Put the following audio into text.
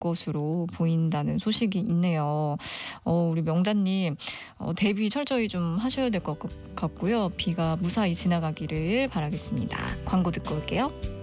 것으로 보인다는 소식이 있네요. 우리 명자님 대비 철저히 좀 하셔야 될 것 같고요. 비가 무사히 지나가기를 바라겠습니다. 광고 듣고 올게요.